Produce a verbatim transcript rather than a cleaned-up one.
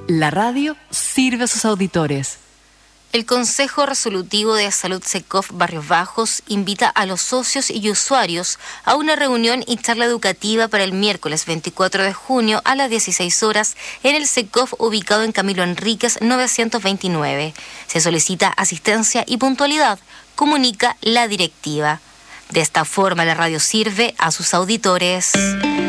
La radio sirve a sus auditores. El Consejo Resolutivo de Salud SECOF Barrios Bajos invita a los socios y usuarios a una reunión y charla educativa para el miércoles veinticuatro de junio a las dieciséis horas en el SECOF ubicado en Camilo Enríquez novecientos veintinueve. Se solicita asistencia y puntualidad, comunica la directiva. De esta forma la radio sirve a sus auditores.